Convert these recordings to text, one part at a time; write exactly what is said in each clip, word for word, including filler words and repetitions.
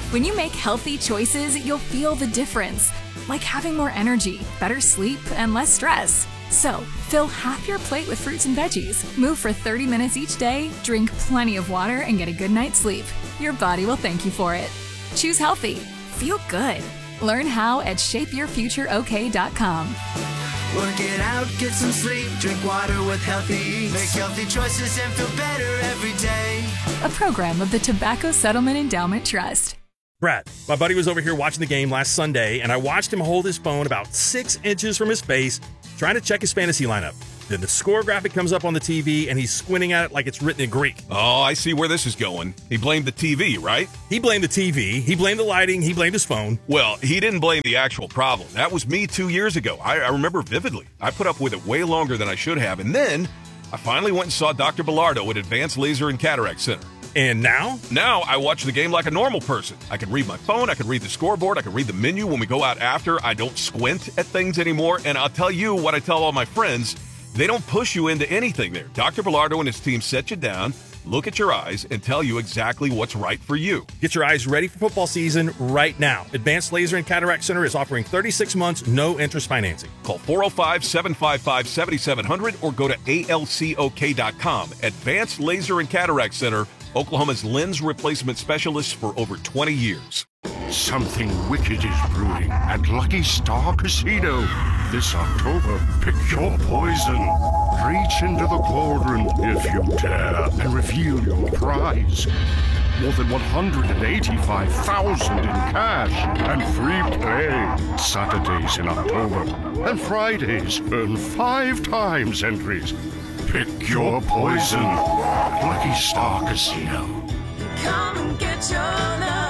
When you make healthy choices, you'll feel the difference, like having more energy, better sleep, and less stress. So, fill half your plate with fruits and veggies, move for thirty minutes each day, drink plenty of water, and get a good night's sleep. Your body will thank you for it. Choose healthy. Feel good. Learn how at shape your future o k dot com. Work it out, get some sleep, drink water with healthy eats. Make healthy choices and feel better every day. A program of the Tobacco Settlement Endowment Trust. Brad, my buddy was over here watching the game last Sunday, and I watched him hold his phone about six inches from his face, trying to check his fantasy lineup. Then the score graphic comes up on the T V, and he's squinting at it like it's written in Greek. Oh, I see where this is going. He blamed the T V, right? He blamed the T V, he blamed the lighting, he blamed his phone. Well, he didn't blame the actual problem. That was me two years ago. I, I remember vividly. I put up with it way longer than I should have, and then I finally went and saw Doctor Bilardo at Advanced Laser and Cataract Center. And now? Now I watch the game like a normal person. I can read my phone, I can read the scoreboard, I can read the menu when we go out after. I don't squint at things anymore, and I'll tell you what I tell all my friends. They don't push you into anything there. Doctor Bilardo and his team set you down, look at your eyes, and tell you exactly what's right for you. Get your eyes ready for football season right now. Advanced Laser and Cataract Center is offering thirty-six months, no interest financing. Call four oh five, seven five five, seven seven zero zero or go to A L C O K dot com. Advanced Laser and Cataract Center, Oklahoma's lens replacement specialist for over twenty years. Something wicked is brewing at Lucky Star Casino. This October, pick your poison. Reach into the cauldron if you dare and reveal your prize. More than one hundred eighty-five thousand dollars in cash and free play. Saturdays in October and Fridays earn five times entries. Pick your poison at Lucky Star Casino. Come and get your love.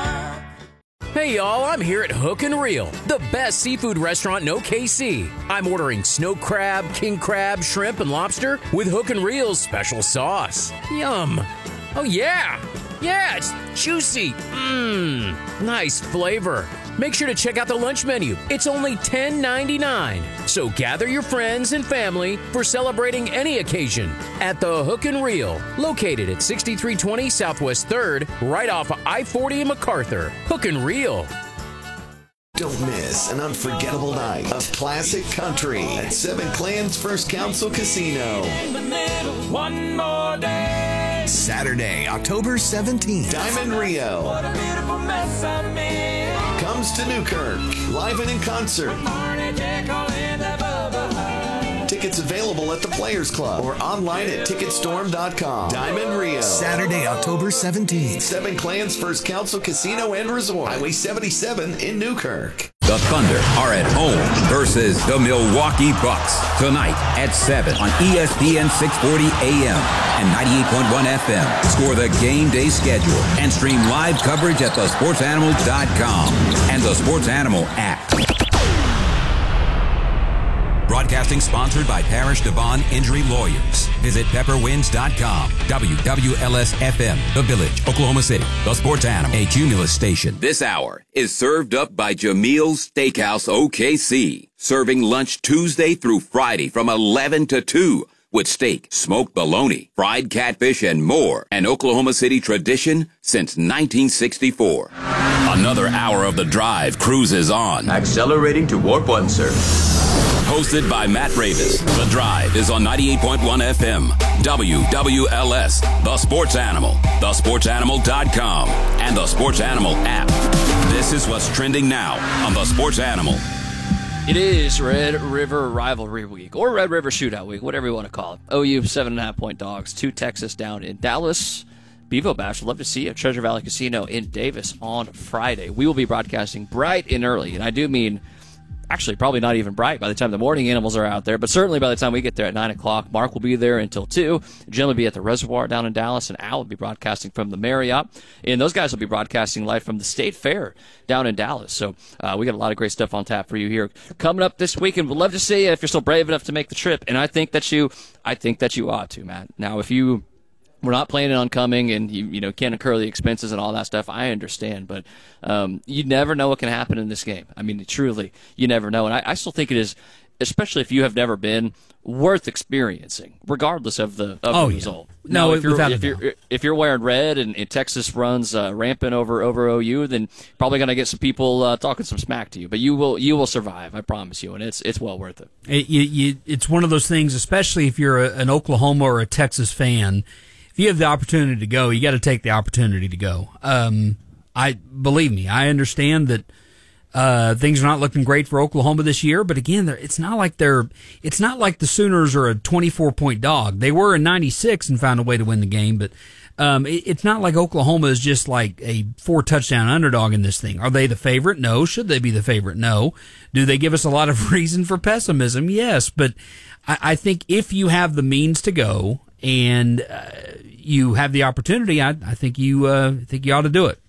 Hey y'all, I'm here at Hook and Reel, the best seafood restaurant in O K C. I'm ordering snow crab, king crab, shrimp, and lobster with Hook and Reel's special sauce. Yum. Oh yeah. Yeah, it's juicy. Mmm. Nice flavor. Make sure to check out the lunch menu. It's only ten ninety-nine. So gather your friends and family for celebrating any occasion at the Hook and Reel, located at sixty-three twenty Southwest third, right off of I forty in MacArthur. Hook and Reel. Don't miss an unforgettable night of classic country at Seven Clans First Council Casino. One more day. Saturday, October seventeenth, Diamond Rio What a beautiful mess I made. comes to Newkirk, live and in concert. Tickets available at the Players Club or online at ticket storm dot com. Diamond Rio, Saturday, October seventeenth, Seven Clans First Council Casino and Resort, Highway seventy-seven in Newkirk. The Thunder are at home versus the Milwaukee Bucks tonight at seven on E S P N six forty A M and ninety-eight point one F M. Score the game day schedule and stream live coverage at the sports animal dot com and the Sports Animal app. Broadcasting sponsored by Parish Devon Injury Lawyers. Visit pepper winds dot com. W W L S F M, The Village, Oklahoma City. The Sports Animal, a Cumulus station. This hour is served up by Jamil's Steakhouse O K C. Serving lunch Tuesday through Friday from eleven to two. With steak, smoked bologna, fried catfish, and more. An Oklahoma City tradition since nineteen sixty-four. Another hour of The Drive cruises on. Accelerating to warp one, sir. Hosted by Matt Ravis, The Drive is on ninety-eight point one F M, W W L S, The Sports Animal, the sports animal dot com, and the Sports Animal app. This is what's trending now on The Sports Animal. It is Red River Rivalry Week, or Red River Shootout Week, whatever you want to call it. O U, seven and a half point dogs, to Texas down in Dallas. Bevo Bash, love to see you at Treasure Valley Casino in Davis on Friday. We will be broadcasting bright and early, and I do mean actually probably not even bright by the time the morning animals are out there, but certainly by the time we get there at nine o'clock. Mark will be there until two. Jim will be at the Reservoir down in Dallas, and Al will be broadcasting from the Marriott. And those guys will be broadcasting live from the State Fair down in Dallas. So uh, we got a lot of great stuff on tap for you here coming up this week, and we'd love to see you if you're still brave enough to make the trip. And I think that you, I think that you ought to, Matt. Now, if you we're not planning on coming and you you know can't incur the expenses and all that stuff, I understand, but um, you never know what can happen in this game. I mean, truly, you never know. And I, I still think it is especially if you have never been, worth experiencing, regardless of the, of oh, the yeah. result. No, now, if you're without if a you're, doubt. if you're wearing red and, and Texas runs uh, rampant over over O U, then probably going to get some people uh, talking some smack to you. But you will you will survive, I promise you, and it's it's well worth it. It, you, you, it's one of those things, especially if you're a, an Oklahoma or a Texas fan. If you have the opportunity to go, you got to take the opportunity to go. Um, I believe me, I understand that uh, things are not looking great for Oklahoma this year. But again, it's not like they're it's not like the Sooners are a twenty-four point dog. They were in ninety-six and found a way to win the game, but. Um, it, it's not like Oklahoma is just like a four touchdown underdog in this thing. Are they the favorite? No. Should they be the favorite? No. Do they give us a lot of reason for pessimism? Yes. But I, I think if you have the means to go and uh, you have the opportunity, I, I think you uh, think you ought to do it.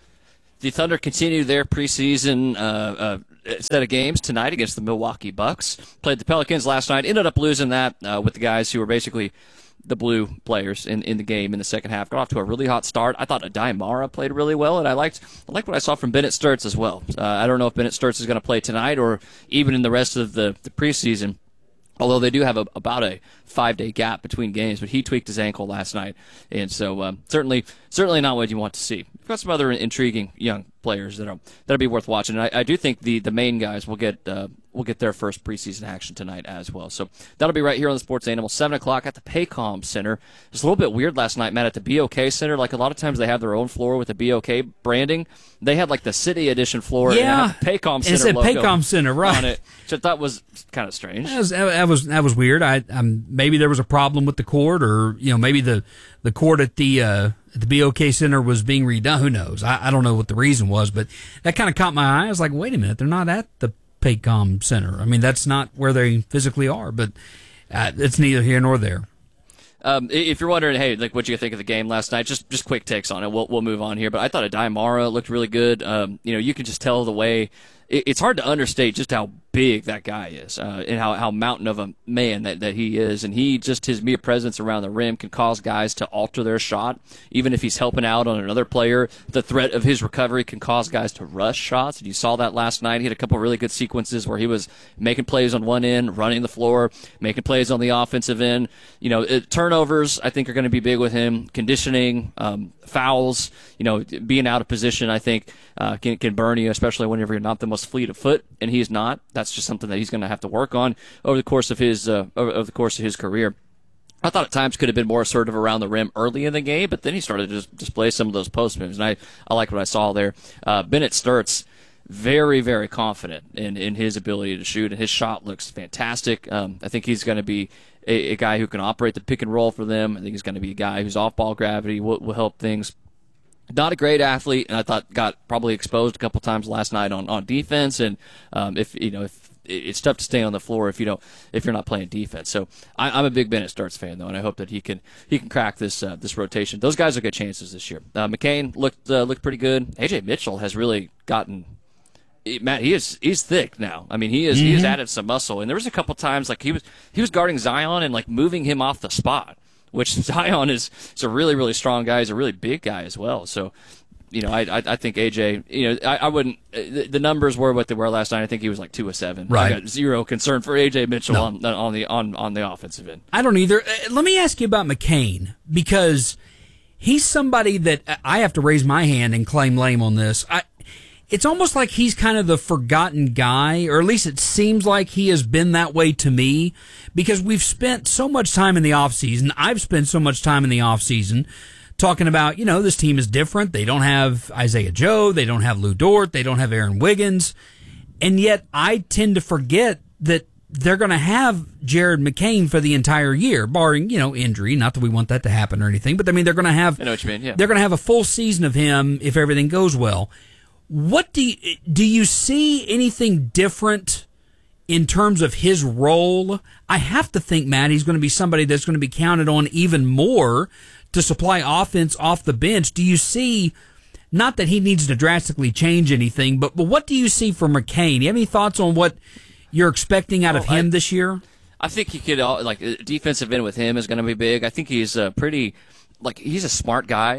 The Thunder continue their preseason uh, uh, set of games tonight against the Milwaukee Bucks. Played the Pelicans last night. Ended up losing that uh, with the guys who were basically the blue players in, in the game in the second half. Got off to a really hot start. I thought Adai Mara played really well, and I liked I liked what I saw from Bennett Sturts as well. Uh, I don't know if Bennett Sturts is going to play tonight or even in the rest of the, the preseason, although they do have a, about a five-day gap between games, but he tweaked his ankle last night, and so um, certainly certainly not what you want to see. We've got some other intriguing young players that'll that'll be worth watching. And I, I do think the, the main guys will get uh, will get their first preseason action tonight as well. So that'll be right here on the Sports Animal, seven o'clock at the Paycom Center. It was a little bit weird last night, Matt, at the B O K Center. Like a lot of times they have their own floor with the B O K branding. They had like the City Edition floor yeah. and it had the Paycom Center it said logo Paycom Center, right. on it, which I thought was kind of strange. That was that was, that was weird. I um, maybe there was a problem with the court, or you know maybe the the court at the uh, at the B O K Center was being redone. Who knows? I, I don't know what the reason was, but that kind of caught my eye. I was like, wait a minute, they're not at the Paycom Center. I mean, that's not where they physically are, but uh, it's neither here nor there. Um, if you're wondering, hey, like what you think of the game last night, just just quick takes on it. We'll we'll move on here. But I thought Adai Mara looked really good. Um, you know, you can just tell the way. It, it's hard to understate just how big that guy is uh, and how, how mountain of a man that, that he is. And he just his mere presence around the rim can cause guys to alter their shot. Even if he's helping out on another player, the threat of his recovery can cause guys to rush shots. And you saw that last night. He had a couple really good sequences where he was making plays on one end, running the floor, making plays on the offensive end. You know, it, turnovers I think are going to be big with him. Conditioning, um, fouls, you know, being out of position I think uh, can can burn you, especially whenever you're not the most fleet of foot, and he's not. That's just something that he's going to have to work on over the course of his uh, over, over the course of his career. I thought at times could have been more assertive around the rim early in the game, but then he started to just display some of those post moves, and I, I like what I saw there. Uh, Bennett Sturts, very, very confident in, in his ability to shoot, and his shot looks fantastic. Um, I think he's going to be a, a guy who can operate the pick and roll for them. I think he's going to be a guy whose off-ball gravity will, will help things. Not a great athlete, and I thought got probably exposed a couple times last night on, on defense. And um, if you know, if it's tough to stay on the floor if you don't if you're not playing defense. So I, I'm a big Bennett Sturts fan though, and I hope that he can he can crack this uh, this rotation. Those guys are good chances this year. Uh, McCain looked uh, looked pretty good. A J Mitchell has really gotten. Matt, he is he's thick now. I mean, he is mm-hmm. he has added some muscle, and there was a couple times like he was he was guarding Zion and like moving him off the spot. Which Zion is, is a really, really strong guy. He's a really big guy as well. So, you know, I I, I think A J, you know, I, I wouldn't, the, the numbers were what they were last night. I think he was like two of seven. Right. I got zero concern for A J Mitchell no. on, on, the, on, on the offensive end. I don't either. Uh, let me ask you about McCain, because he's somebody that I have to raise my hand and claim lame on this. I, It's almost like he's kind of the forgotten guy, or at least it seems like he has been that way to me, because we've spent so much time in the offseason. I've spent so much time in the offseason talking about, you know, this team is different. They don't have Isaiah Joe. They don't have Lou Dort. They don't have Aaron Wiggins. And yet I tend to forget that they're going to have Jared McCain for the entire year, barring, you know, injury. Not that we want that to happen or anything, but I mean, they're going to have, I know what you mean, yeah. They're going to have a full season of him if everything goes well. What do you, do you see anything different in terms of his role? I have to think, Matt, he's going to be somebody that's going to be counted on even more to supply offense off the bench. Do you see, not that he needs to drastically change anything, but, but what do you see for McCain? Do you have any thoughts on what you're expecting out of well, him I, this year? I think he could, like, defensive end with him is going to be big. I think he's uh, pretty, like, he's a smart guy.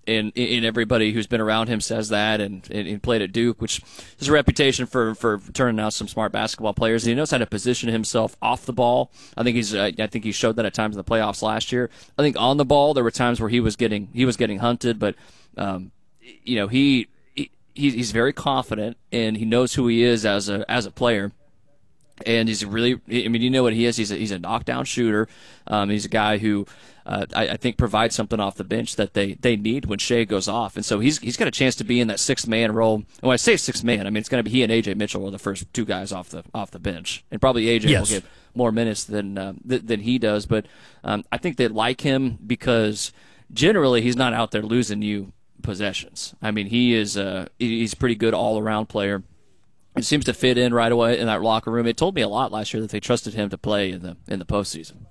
and, and everybody who's been around him says that, and, and he played at Duke, which is a reputation for, for turning out some smart basketball players. And he knows how to position himself off the ball. I think he's uh, I think he showed that at times in the playoffs last year. I think on the ball there were times where he was getting he was getting hunted, but um, you know he, he he's very confident and he knows who he is as a as a player. And he's really, I mean, you know what he is. He's a, he's a knockdown shooter. Um, he's a guy who uh, I, I think provides something off the bench that they, they need when Shea goes off. And so he's he's got a chance to be in that sixth man role. And when I say sixth man, I mean it's going to be he and A J Mitchell are the first two guys off the off the bench, and probably A J yes. will get more minutes than uh, th- than he does. But um, I think they like him because generally he's not out there losing you possessions. I mean he is uh, he's a pretty good all around player. It seems to fit in right away in that locker room. It told me a lot last year that they trusted him to play in the in the postseason.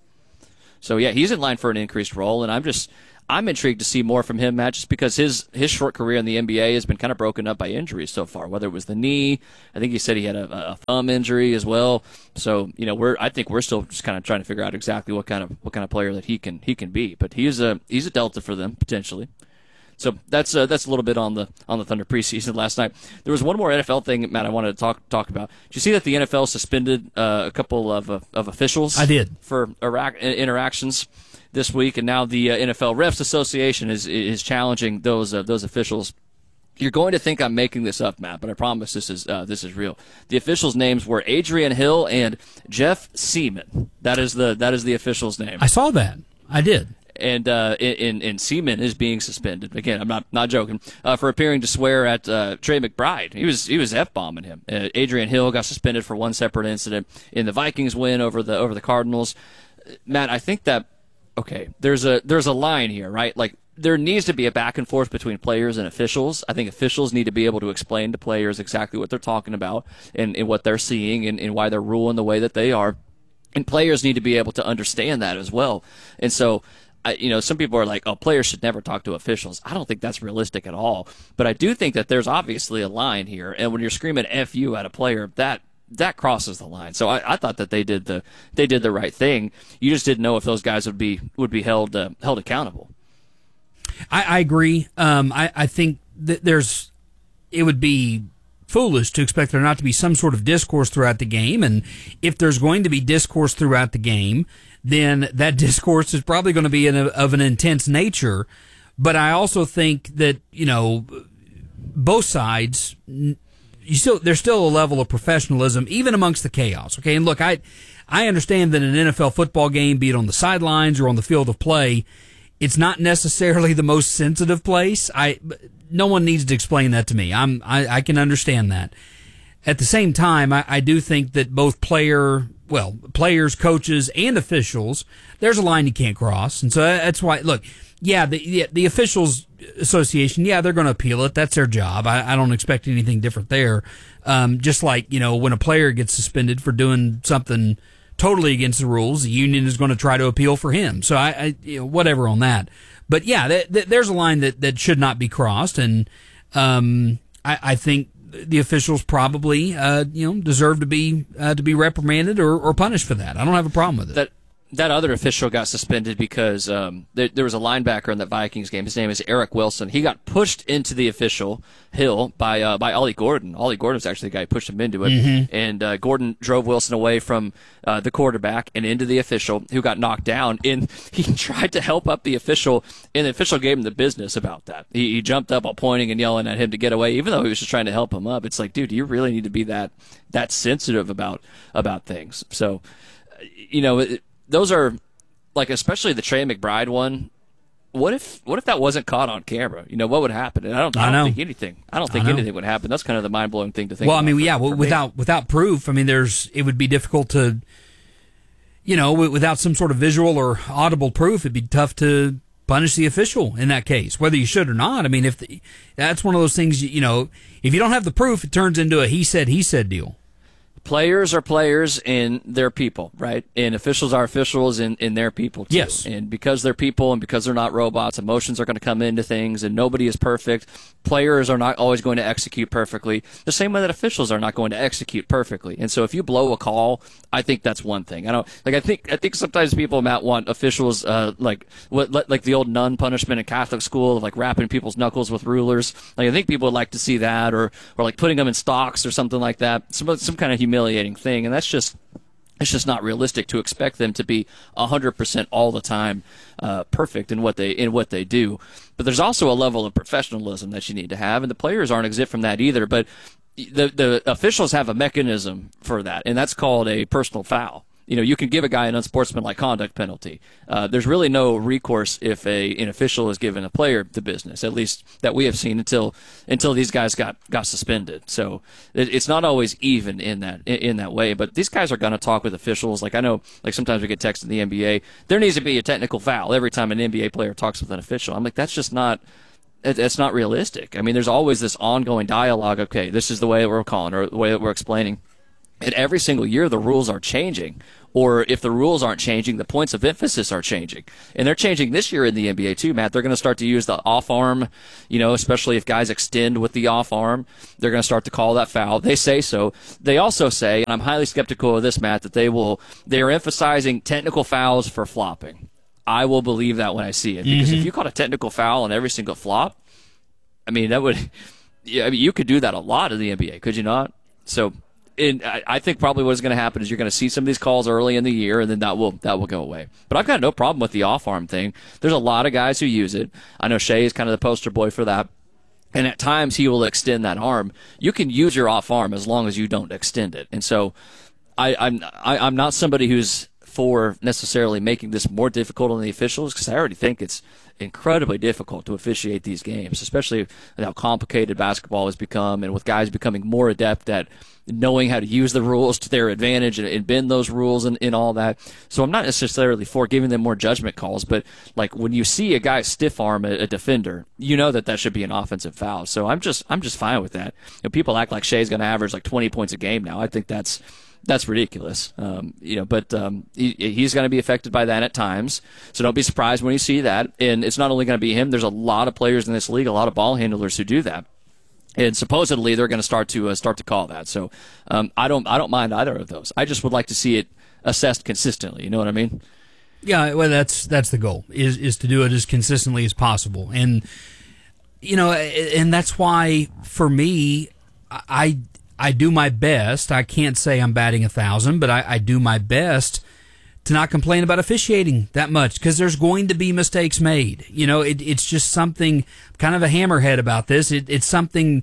So yeah, he's in line for an increased role, and I'm just I'm intrigued to see more from him, Matt, just because his his short career in the N B A has been kind of broken up by injuries so far. Whether it was the knee, I think he said he had a, a thumb injury as well. So you know, we're I think we're still just kind of trying to figure out exactly what kind of what kind of player that he can he can be. But he's a he's a delta for them potentially. So that's uh, that's a little bit on the on the Thunder preseason last night. There was one more N F L thing, Matt, I wanted to talk talk about. Did you see that the N F L suspended uh, a couple of uh, of officials? I did for Iraq interactions this week, and now the uh, N F L Refs Association is is challenging those uh, those officials. You're going to think I'm making this up, Matt, but I promise this is uh, this is real. The officials' names were Adrian Hill and Jeff Seaman. That is the that is the official's name. I saw that. I did. And uh, in, in Seaman is being suspended. Again, I'm not not joking, uh, for appearing to swear at uh, Trey McBride. He was he was f-bombing him. Uh, Adrian Hill got suspended for one separate incident in the Vikings win over the over the Cardinals. Matt, I think that okay, there's a there's a line here, right? Like there needs to be a back and forth between players and officials. I think officials need to be able to explain to players exactly what they're talking about and, and what they're seeing and, and why they're ruling the way that they are. And players need to be able to understand that as well. And so I, you know, some people are like, oh, players should never talk to officials. I don't think that's realistic at all. But I do think that there's obviously a line here. And when you're screaming F you at a player, that that crosses the line. So I, I thought that they did the they did the right thing. You just didn't know if those guys would be would be held uh, held accountable. I, I agree. Um, I, I think that there's it would be foolish to expect there not to be some sort of discourse throughout the game. And if there's going to be discourse throughout the game, then that discourse is probably going to be in a, of an intense nature. But I also think that, you know, both sides, you still there's still a level of professionalism, even amongst the chaos. Okay, and look, I I understand that an N F L football game, be it on the sidelines or on the field of play, it's not necessarily the most sensitive place. I no one needs to explain that to me. I'm I, I can understand that. At the same time, I, I do think that both player, well, players, coaches, and officials, there's a line you can't cross, and so that's why. Look, yeah, the the, the officials association, yeah, they're going to appeal it. That's their job. I, I don't expect anything different there. Um, just like you know, when a player gets suspended for doing something totally against the rules, the union is going to try to appeal for him. So I, I you know, whatever on that. But yeah, th- th- there's a line that, that should not be crossed, and um, I, I think the officials probably uh, you know deserve to be uh, to be reprimanded or, or punished for that. I don't have a problem with it. That that other official got suspended because um, there, there was a linebacker in that Vikings game. His name is Eric Wilson. He got pushed into the official Hill by uh, by Ollie Gordon. Ollie Gordon was actually the guy who pushed him into it, mm-hmm. and uh, Gordon drove Wilson away from uh, the quarterback and into the official, who got knocked down. And he tried to help up the official, and the official gave him the business about that. He, he jumped up while pointing and yelling at him to get away, even though he was just trying to help him up. It's like, dude, you really need to be that that sensitive about about things. So, you know. It, Those are, like, especially the Trey McBride one. What if what if that wasn't caught on camera? You know, what would happen? And I don't, I don't I think anything. I don't think I anything would happen. That's kind of the mind blowing thing to think. Well, about I mean, for, yeah, for without me. without proof, I mean, there's it would be difficult to, you know, without some sort of visual or audible proof, it'd be tough to punish the official in that case, whether you should or not. I mean, if the, that's one of those things, you know, if you don't have the proof, it turns into a he said he said deal. Players are players and they're people, right? And officials are officials and, and they're people, too. Yes. And because they're people and because they're not robots, emotions are going to come into things, and nobody is perfect. Players are not always going to execute perfectly, the same way that officials are not going to execute perfectly. And so if you blow a call, I think that's one thing. I don't like. I think I think sometimes people, Matt, want officials uh, like what like the old nun punishment in Catholic school of like wrapping people's knuckles with rulers. Like I think people would like to see that, or or like putting them in stocks or something like that. Some some kind of humiliating thing, and that's just. It's just not realistic to expect them to be one hundred percent all the time uh, perfect in what they in what they do. But there's also a level of professionalism that you need to have, and the players aren't exempt from that either. But the the officials have a mechanism for that, and that's called a personal foul. You know, you can give a guy an unsportsmanlike conduct penalty. Uh, there's really no recourse if a an official is giving a player the business, at least that we have seen until until these guys got, got suspended. So it, it's not always even in that in, in that way. But these guys are going to talk with officials. Like I know, like sometimes we get texts in the N B A. There needs to be a technical foul every time an N B A player talks with an official. I'm like, that's just not. It's not realistic. I mean, there's always this ongoing dialogue. Okay, this is the way we're calling or the way that we're explaining. And every single year, the rules are changing. Or if the rules aren't changing, the points of emphasis are changing. And they're changing this year in the N B A too, Matt. They're going to start to use the off arm, you know, especially if guys extend with the off arm. They're going to start to call that foul. They say so. They also say, and I'm highly skeptical of this, Matt, that they will, they are emphasizing technical fouls for flopping. I will believe that when I see it. Because mm-hmm. if you caught a technical foul on every single flop, I mean, that would, yeah, I mean, you could do that a lot in the N B A, could you not? So, And I think probably what is going to happen is you're going to see some of these calls early in the year, and then that will that will go away. But I've got no problem with the off-arm thing. There's a lot of guys who use it. I know Shea is kind of the poster boy for that. And at times he will extend that arm. You can use your off-arm as long as you don't extend it. And so I, I'm I, I'm not somebody who's for necessarily making this more difficult on the officials, because I already think it's incredibly difficult to officiate these games, especially with how complicated basketball has become and with guys becoming more adept at knowing how to use the rules to their advantage and, and bend those rules and, and all that. So I'm not necessarily for giving them more judgment calls, but like when you see a guy stiff arm a, a defender, you know that that should be an offensive foul. So I'm just I'm just fine with that. You know, people act like Shea's going to average like twenty points a game now. I think that's That's ridiculous, um, you know. But um, he, he's going to be affected by that at times, so don't be surprised when you see that. And it's not only going to be him. There's a lot of players in this league, a lot of ball handlers who do that, and supposedly they're going to start to uh, start to call that. So um, I don't I don't mind either of those. I just would like to see it assessed consistently. You know what I mean? Yeah, well, that's that's the goal is is to do it as consistently as possible, and you know, and that's why for me, I. I do my best. I can't say I'm batting a thousand, but I, I do my best to not complain about officiating that much because there's going to be mistakes made. You know, it, it's just something, kind of a hammerhead about this. It, it's something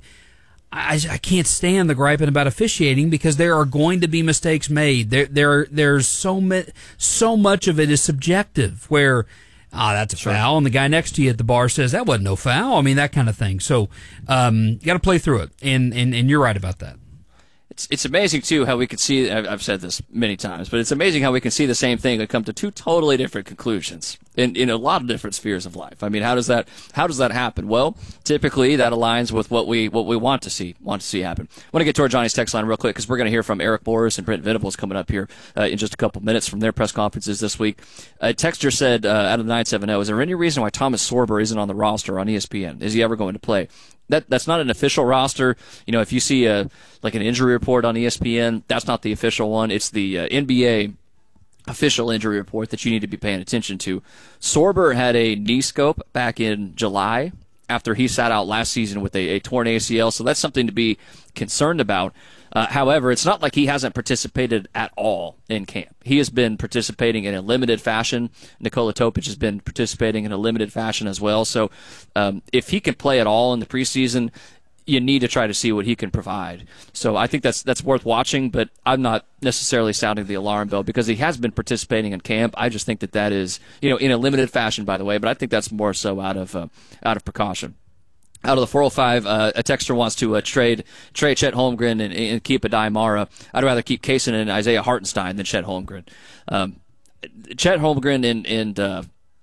I, I can't stand the griping about officiating because there are going to be mistakes made. There, there, there's so much, so much of it is subjective where, ah, that's a foul, and the guy next to you at the bar says that wasn't no foul. I mean, that kind of thing. So um, you got to play through it, and, and and you're right about that. It's it's amazing, too, how we can see, I've said this many times, but it's amazing how we can see the same thing and come to two totally different conclusions in, in a lot of different spheres of life. I mean, how does that how does that happen? Well, typically that aligns with what we what we want to see want to see happen. I want to get to our Johnny's text line real quick because we're going to hear from Eric Morris and Brent Venables coming up here uh, in just a couple minutes from their press conferences this week. A texter said uh, out of the nine seven zero, is there any reason why Thomas Sorber isn't on the roster on E S P N? Is he ever going to play? That that's not an official roster. You know, if you see a like an injury report on E S P N, that's not the official one. It's the uh, N B A official injury report that you need to be paying attention to. Sorber had a knee scope back in July after he sat out last season with a, a torn A C L, so that's something to be concerned about. Uh, however, it's not like he hasn't participated at all in camp. He has been participating in a limited fashion. Nikola Topic has been participating in a limited fashion as well. So um, if he can play at all in the preseason, you need to try to see what he can provide. So I think that's that's worth watching, but I'm not necessarily sounding the alarm bell because he has been participating in camp. I just think that that is, you know, in a limited fashion, by the way, but I think that's more so out of uh, out of precaution. Out of the four oh five, uh, a texter wants to uh, trade trade Chet Holmgren and, and keep Adai Mara. I'd rather keep Kaysen and Isaiah Hartenstein than Chet Holmgren. Um, Chet Holmgren and, and uh,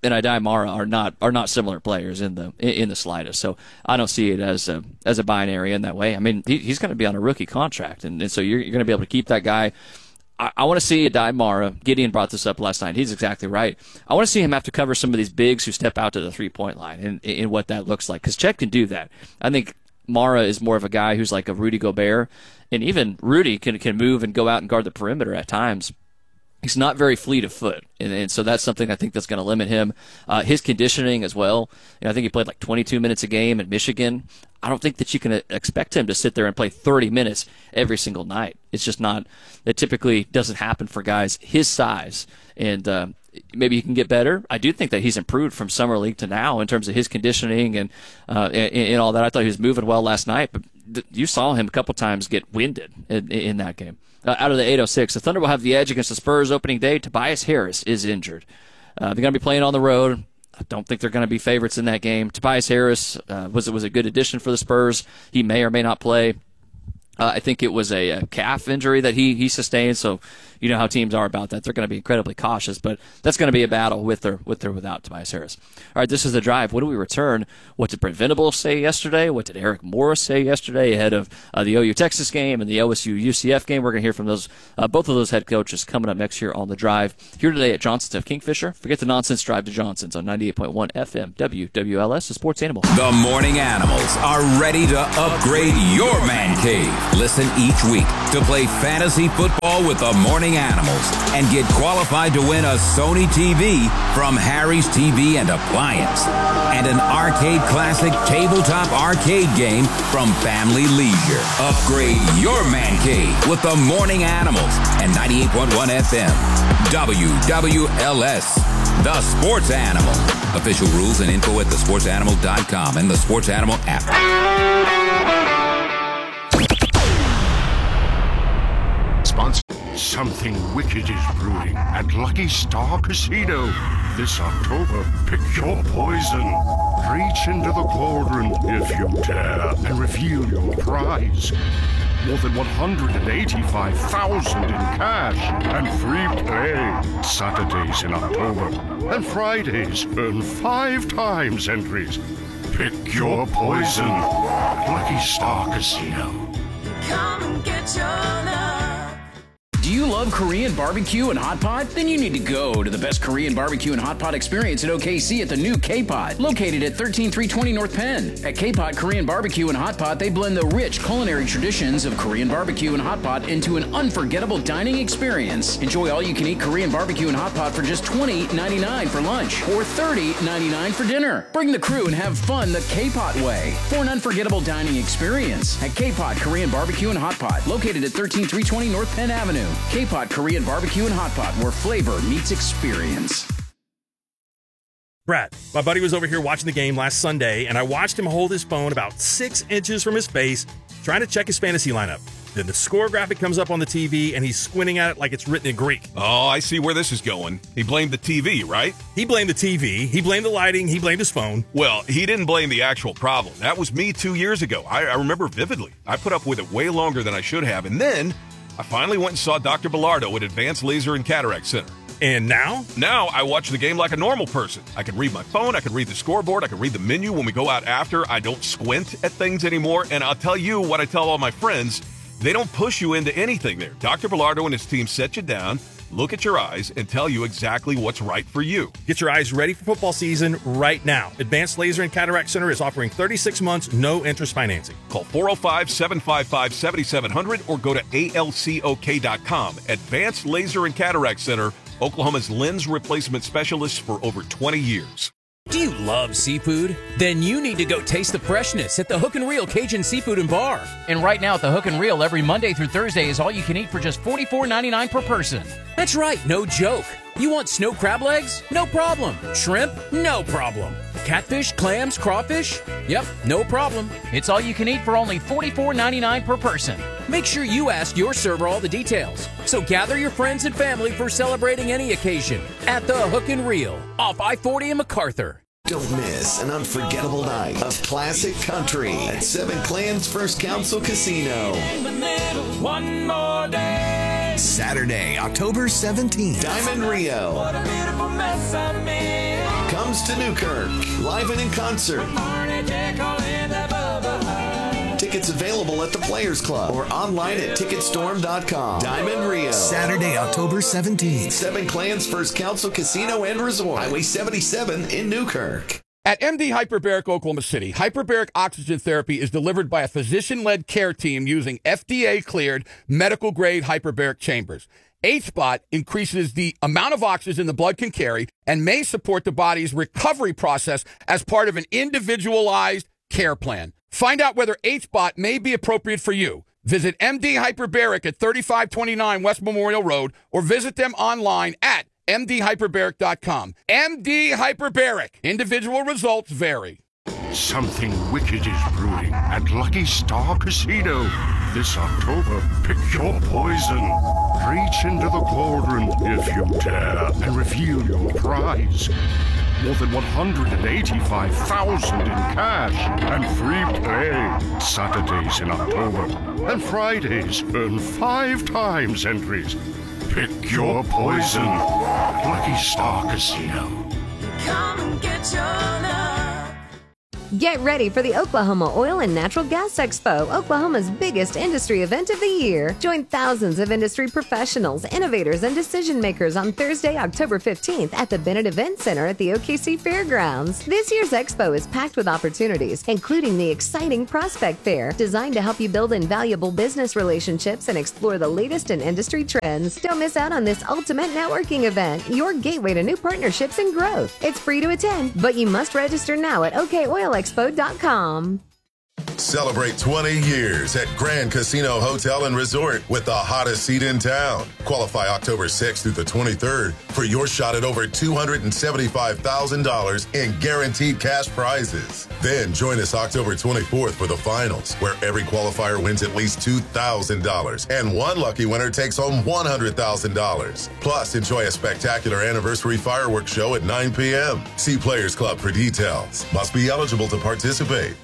and Idai Mara are not are not similar players in the in the slightest. So I don't see it as a as a binary in that way. I mean, he, he's going to be on a rookie contract, and, and so you're, you're going to be able to keep that guy. I, I want to see Idai Mara. Gideon brought this up last night. He's exactly right. I want to see him have to cover some of these bigs who step out to the three point line, and, and what that looks like, because Chet can do that. I think Mara is more of a guy who's like a Rudy Gobert, and even Rudy can can move and go out and guard the perimeter at times. He's not very fleet of foot, and, and so that's something I think that's going to limit him. Uh, his conditioning as well. You know, I think he played like twenty-two minutes a game at Michigan. I don't think that you can expect him to sit there and play thirty minutes every single night. It's just not. It typically doesn't happen for guys his size, and uh, maybe he can get better. I do think that he's improved from summer league to now in terms of his conditioning and uh, and, and all that. I thought he was moving well last night, but th- you saw him a couple times get winded in, in that game. Uh, out of the eight oh six, the Thunder will have the edge against the Spurs opening day. Tobias Harris is injured. Uh, they're going to be playing on the road. I don't think they're going to be favorites in that game. Tobias Harris uh, was was a good addition for the Spurs. He may or may not play. Uh, I think it was a, a calf injury that he, he sustained, so you know how teams are about that. They're going to be incredibly cautious, but that's going to be a battle with or with or without Tobias Harris. All right, this is The Drive. What do we return? What did Brent Venables say yesterday? What did Eric Morris say yesterday ahead of uh, the O U Texas game and the O S U U C F game? We're going to hear from those uh, both of those head coaches coming up next year on The Drive. Here today at Johnson's of Kingfisher. Forget the nonsense, drive to Johnson's on ninety-eight point one F M W W L S, the sports animal. The Morning Animals are ready to upgrade your man cave. Listen each week to play fantasy football with the Morning Animals and get qualified to win a Sony T V from Harry's T V and Appliance and an Arcade Classic tabletop arcade game from Family Leisure. Upgrade your man cave with the Morning Animals and ninety-eight point one F M W W L S, the Sports Animal. Official rules and info at the sports animal dot com and the Sports Animal app. Sponsor. Something wicked is brewing at Lucky Star Casino. This October, pick your poison. Reach into the cauldron if you dare and reveal your prize. More than one hundred eighty-five thousand in cash and free play. Saturdays in October and Fridays earn five times entries. Pick your poison. Lucky Star Casino. Come and get your love. Do you love Korean barbecue and hot pot? Then you need to go to the best Korean barbecue and hot pot experience at O K C at the new K-Pot, located at thirteen three twenty North Penn. At K-Pot Korean Barbecue and Hot Pot, they blend the rich culinary traditions of Korean barbecue and hot pot into an unforgettable dining experience. Enjoy all-you-can-eat Korean barbecue and hot pot for just twenty ninety-nine for lunch or thirty ninety-nine for dinner. Bring the crew and have fun the K-Pot way for an unforgettable dining experience. At K-Pot Korean Barbecue and Hot Pot, located at thirteen three twenty North Penn Avenue. K-Pot Korean Barbecue and Hot Pot, where flavor meets experience. Brad, my buddy was over here watching the game last Sunday, and I watched him hold his phone about six inches from his face, trying to check his fantasy lineup. Then the score graphic comes up on the T V, and he's squinting at it like it's written in Greek. Oh, I see where this is going. He blamed the T V, right? He blamed the T V. He blamed the lighting. He blamed his phone. Well, he didn't blame the actual problem. That was me two years ago. I, I remember vividly. I put up with it way longer than I should have, and then I finally went and saw Doctor Bilardo at Advanced Laser and Cataract Center. And now? Now I watch the game like a normal person. I can read my phone, I can read the scoreboard, I can read the menu when we go out after. I don't squint at things anymore, and I'll tell you what I tell all my friends, they don't push you into anything there. Doctor Bilardo and his team set you down, look at your eyes, and tell you exactly what's right for you. Get your eyes ready for football season right now. Advanced Laser and Cataract Center is offering thirty-six months, no interest financing. Call four oh five, seven five five, seven seven zero zero or go to A L C O K dot com. Advanced Laser and Cataract Center, Oklahoma's lens replacement specialists for over twenty years. Do you love seafood? Then you need to go taste the freshness at the Hook and Reel Cajun Seafood and Bar. And right now at the Hook and Reel, every Monday through Thursday is all you can eat for just forty-four ninety-nine per person. That's right, no joke. You want snow crab legs? No problem. Shrimp? No problem. Catfish, clams, crawfish? Yep, no problem. It's all you can eat for only forty-four ninety-nine per person. Make sure you ask your server all the details. So gather your friends and family for celebrating any occasion at the Hook and Reel off I forty in MacArthur. Don't miss an unforgettable night of classic country at Seven Clans First Council Casino. One more day. Saturday, October seventeenth. Diamond Rio. What a beautiful mess I'm in. comes to Newkirk, live and in concert. Tickets available at the Players Club or online at ticket storm dot com. Diamond Rio. Saturday, October seventeenth. Seven Clans First Council Casino and Resort. Highway seventy-seven in Newkirk. At M D Hyperbaric Oklahoma City, hyperbaric oxygen therapy is delivered by a physician-led care team using F D A-cleared medical-grade hyperbaric chambers. H spot increases the amount of oxygen the blood can carry and may support the body's recovery process as part of an individualized care plan. Find out whether H spot may be appropriate for you. Visit M D Hyperbaric at thirty-five twenty-nine West Memorial Road or visit them online at m d hyperbaric dot com. M D Hyperbaric. Individual results vary. Something wicked is brewing at Lucky Star Casino. This October, pick your poison. Reach into the cauldron if you dare and reveal your prize. More than one hundred eighty-five thousand in cash and free play. Saturdays in October and Fridays earn five times entries. Pick your poison. Lucky Star Casino. Come and get your love. Get ready for the Oklahoma Oil and Natural Gas Expo, Oklahoma's biggest industry event of the year. Join thousands of industry professionals, innovators, and decision makers on Thursday, October fifteenth at the Bennett Event Center at the O K C Fairgrounds. This year's expo is packed with opportunities, including the exciting Prospect Fair, designed to help you build invaluable business relationships and explore the latest in industry trends. Don't miss out on this ultimate networking event, your gateway to new partnerships and growth. It's free to attend, but you must register now at o k oil expo dot com. Celebrate twenty years at Grand Casino Hotel and Resort with the hottest seat in town. Qualify October sixth through the twenty-third for your shot at over two hundred seventy-five thousand dollars in guaranteed cash prizes. Then join us October twenty-fourth for the finals, where every qualifier wins at least two thousand dollars and one lucky winner takes home one hundred thousand dollars. Plus, enjoy a spectacular anniversary fireworks show at nine p.m. See Players Club for details. Must be eligible to participate.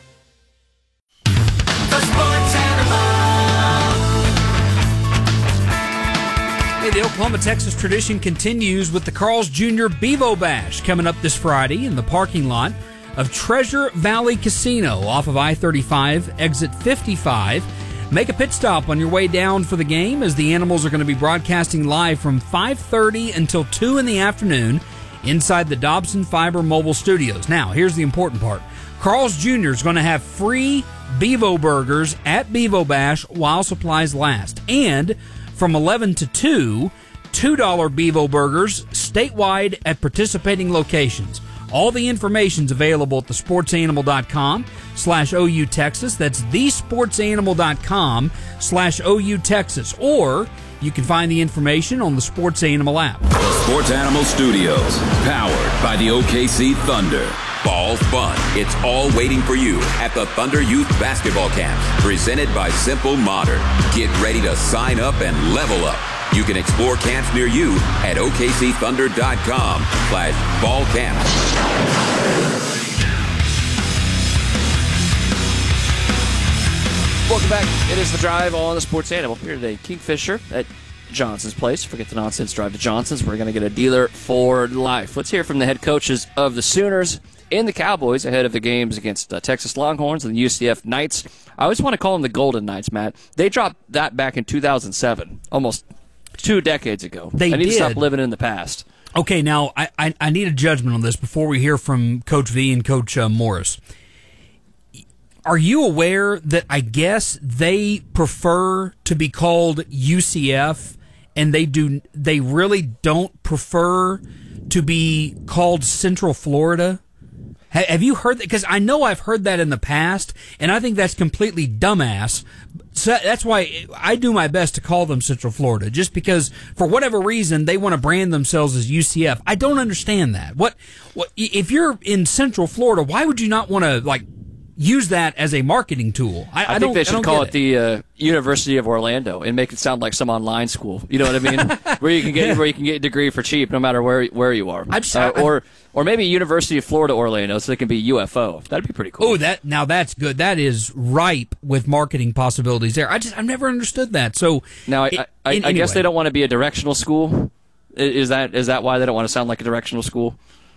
Hey, the Oklahoma-Texas tradition continues with the Carl's Junior Bevo Bash coming up this Friday in the parking lot of Treasure Valley Casino off of I thirty-five, exit fifty-five. Make a pit stop on your way down for the game, as the Animals are going to be broadcasting live from five thirty until two in the afternoon inside the Dobson Fiber Mobile Studios. Now, here's the important part. Carl's Junior is going to have free Bevo burgers at Bevo Bash while supplies last. And from eleven to two, two dollar Bevo burgers statewide at participating locations. All the information's available at the sports animal dot com slash O U Texas. That's the sports animal dot com slash O U Texas. Or you can find the information on the Sports Animal app. The Sports Animal Studios, powered by the O K C Thunder. Ball fun. It's all waiting for you at the Thunder Youth Basketball Camp, presented by Simple Modern. Get ready to sign up and level up. You can explore camps near you at O K C thunder dot com slash ball camp. Welcome back. It is The Drive on the Sports Animal. Here today, Kingfisher at Johnson's Place. Forget the nonsense. Drive to Johnson's. We're going to get a dealer for life. Let's hear from the head coaches of the Sooners and the Cowboys ahead of the games against uh, Texas Longhorns and the U C F Knights. I always want to call them the Golden Knights, Matt. They dropped that back in two thousand seven, almost two decades ago. They I need did. to stop living in the past. Okay, now, I, I, I need a judgment on this before we hear from Coach V and Coach uh, Morris. Are you aware that I guess they prefer to be called U C F, and they do they really don't prefer to be called Central Florida? Ha, have you heard that? Because I know I've heard that in the past, and I think that's completely dumbass. So that's why I do my best to call them Central Florida, just because for whatever reason they want to brand themselves as U C F. I don't understand that. What, what if you're in Central Florida? Why would you not want to like use that as a marketing tool? I, I, I think they should call it, it the uh, University of Orlando and make it sound like some online school. You know what I mean? where you can get where you can get a degree for cheap, no matter where where you are. I'm just, uh, I, or or maybe University of Florida Orlando, so it can be U F O. That'd be pretty cool. Oh, that now that's good. That is ripe with marketing possibilities there. I just I've never understood that. So now I it, I, I, in, I anyway. guess they don't want to be a directional school. Is that is that why they don't want to sound like a directional school?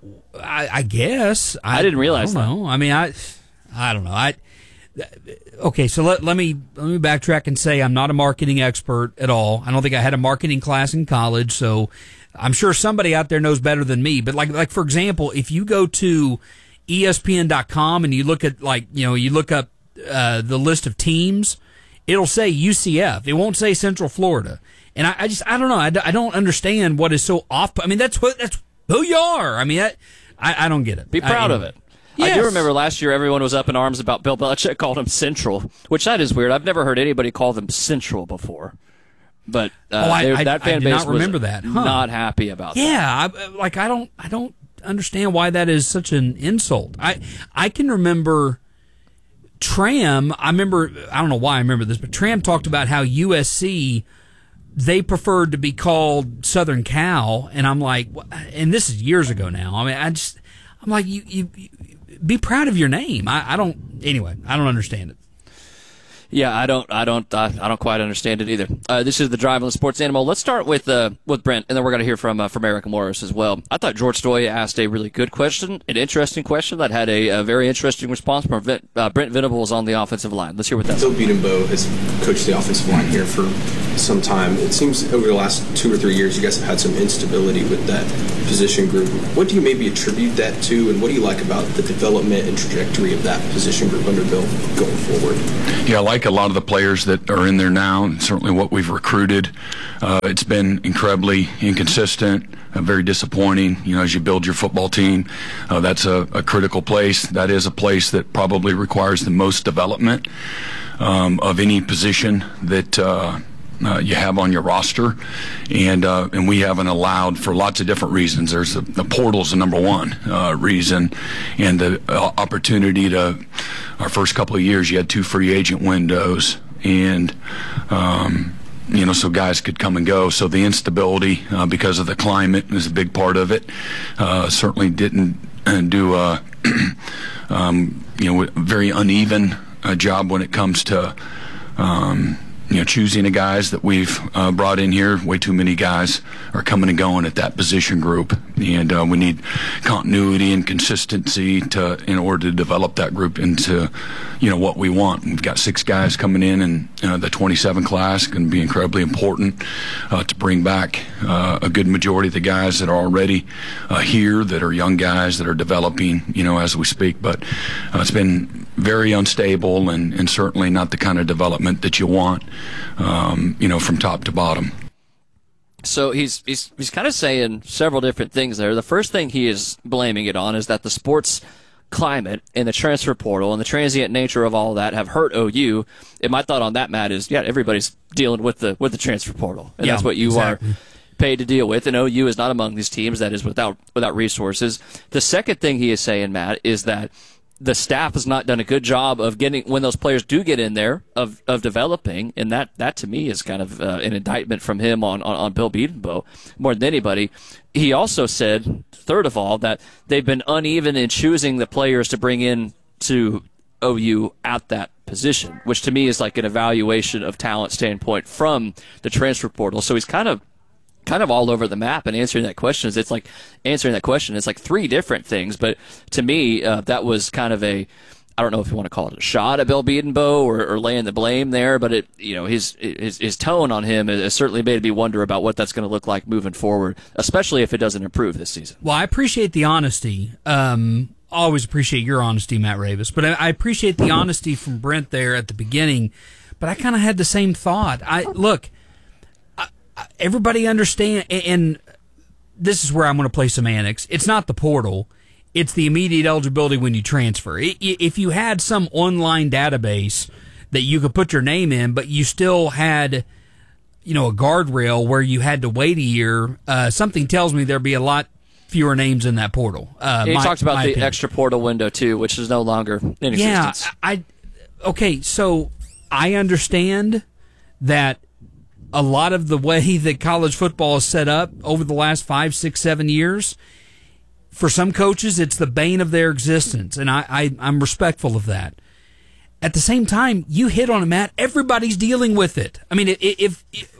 I, I guess I, I didn't realize I don't know. I mean, I, I don't know. I okay. So let let me let me backtrack and say I'm not a marketing expert at all. I don't think I had a marketing class in college, so I'm sure somebody out there knows better than me. But like like for example, if you go to E S P N dot com and you look at like you know you look up uh, the list of teams, it'll say U C F. It won't say Central Florida. And I, I just I don't know. I, I don't understand what is so off. I mean, that's what that's who you are. I mean, I I, I don't get it. Be proud I, of it. Yes. I do remember last year everyone was up in arms about Bill Belichick called him Central, which that is weird. I've never heard anybody call them Central before. But uh, oh, I, I, that fan I did base not remember was that. Huh. not happy about yeah, that. Yeah, like I don't I don't understand why that is such an insult. I I can remember Tram. I remember I don't know why I remember this, but Tram talked about how U S C they preferred to be called Southern Cal, and I'm like, and this is years ago now. I mean, I just, I'm like, you, you, you be proud of your name. I, I don't. Anyway, I don't understand it. Yeah, I don't, I don't, uh, I don't quite understand it either. Uh, this is the Drive on the Sports Animal. Let's start with uh, with Brent, and then we're going to hear from uh, from Eric Morris as well. I thought George Stoia asked a really good question, an interesting question that had a, a very interesting response from Brent, uh, Brent Venables on the offensive line. Let's hear what that. Bill Bedenbaugh has coached the offensive line here for some time. It seems over the last two or three years, you guys have had some instability with that position group. What do you maybe attribute that to, and what do you like about the development and trajectory of that position group under Bill going forward? Yeah, I like a lot of the players that are in there now, and certainly what we've recruited. Uh, it's been incredibly inconsistent, uh, very disappointing. You know, as you build your football team, uh, that's a, a critical place. That is a place that probably requires the most development um, of any position that uh, uh, you have on your roster, and uh, and we haven't allowed for lots of different reasons. There's the, the portal's the number one uh, reason, and the uh, opportunity to. Our first couple of years, you had two free agent windows, and um, you know, so guys could come and go. So the instability uh, because of the climate is a big part of it. Uh, certainly didn't uh, do a um, you know very uneven uh, job when it comes to. Um, You know, choosing the guys that we've uh, brought in here. Way too many guys are coming and going at that position group, and uh, we need continuity and consistency to in order to develop that group into, you know, what we want. We've got six guys coming in, and uh, the twenty-seven class going to be incredibly important uh, to bring back uh, a good majority of the guys that are already uh, here, that are young guys that are developing, you know, as we speak. But uh, it's been very unstable, and, and certainly not the kind of development that you want. Um, you know, from top to bottom. So he's he's he's kind of saying several different things there. The first thing he is blaming it on is that the sports climate and the transfer portal and the transient nature of all that have hurt O U. And my thought on that, Matt, is yeah, everybody's dealing with the with the transfer portal, and yeah, that's what you exactly. are paid to deal with. And O U is not among these teams that is without without resources. The second thing he is saying, Matt, is that the staff has not done a good job of getting, when those players do get in there, of of developing, and that, that to me is kind of uh, an indictment from him on, on, on Bill Bedenbaugh more than anybody. He also said, third of all, that they've been uneven in choosing the players to bring in to O U at that position, which to me is like an evaluation of talent standpoint from the transfer portal. So he's kind of kind of all over the map and answering that question. It's like answering that question. It's like three different things, but to me, uh, that was kind of a, I don't know if you want to call it a shot at Bill Bedenbaugh or, or laying the blame there, but it, you know, his his, his tone on him has certainly made me wonder about what that's going to look like moving forward, especially if it doesn't improve this season. Well, I appreciate the honesty. Um, I always appreciate your honesty, Matt Ravis, but I, I appreciate the honesty from Brent there at the beginning. But I kind of had the same thought. I look. Everybody understand, and this is where I'm going to play semantics. It's not the portal. It's the immediate eligibility when you transfer. If you had some online database that you could put your name in, but you still had, you know, a guardrail where you had to wait a year, uh, something tells me there'd be a lot fewer names in that portal. Uh, he my, talked about the opinion. extra portal window, too, which is no longer in existence. Yeah, I, okay, so I understand that a lot of the way that college football is set up over the last five, six, seven years, for some coaches, it's the bane of their existence, and I, I, I'm respectful of that. At the same time, you hit on it, Matt. Everybody's dealing with it. I mean, if, if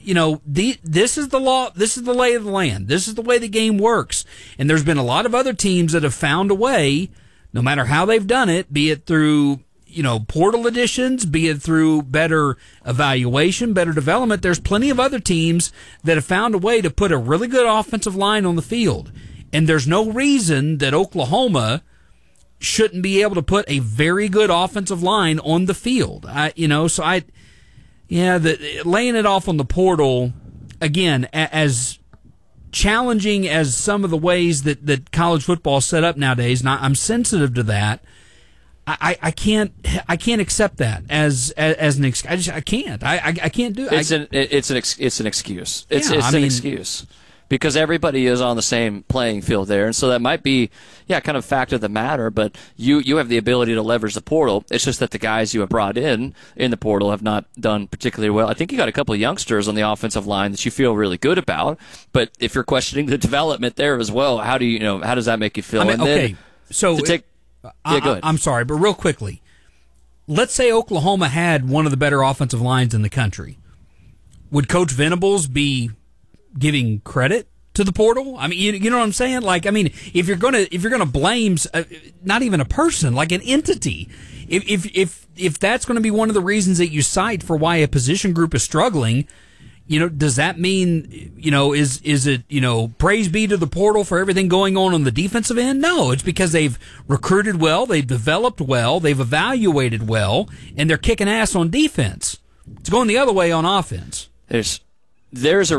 you know, the, this is the law, this is the lay of the land. This is the way the game works. And there's been a lot of other teams that have found a way, no matter how they've done it, be it through, you know, portal additions, be it through better evaluation, better development. There's plenty of other teams that have found a way to put a really good offensive line on the field. And there's no reason that Oklahoma shouldn't be able to put a very good offensive line on the field. I, you know, so I, yeah, the, laying it off on the portal, again, as challenging as some of the ways that, that college football is set up nowadays, and I, I'm sensitive to that, I, I can't I can't accept that as as, as an excuse. I just I can't I I, I can't do it. It's I, an it's an ex, it's an excuse. It's yeah, it's I an mean, excuse because everybody is on the same playing field there, and so that might be yeah kind of fact of the matter. But you you have the ability to leverage the portal. It's just that the guys you have brought in in the portal have not done particularly well. I think you got a couple of youngsters on the offensive line that you feel really good about. But if you're questioning the development there as well, how do you, you know how does that make you feel? I mean, and okay, then so. to take, I, Yeah, go ahead. I'm sorry, but real quickly, let's say Oklahoma had one of the better offensive lines in the country. Would Coach Venables be giving credit to the portal? I mean, you, you know what I'm saying? Like, I mean, if you're gonna if you're gonna blame uh, not even a person, like an entity, if if if if that's going to be one of the reasons that you cite for why a position group is struggling. You know, does that mean, you know, is is it, you know, praise be to the portal for everything going on on the defensive end? No, it's because they've recruited well, they've developed well, they've evaluated well, and they're kicking ass on defense. It's going the other way on offense. There's there's a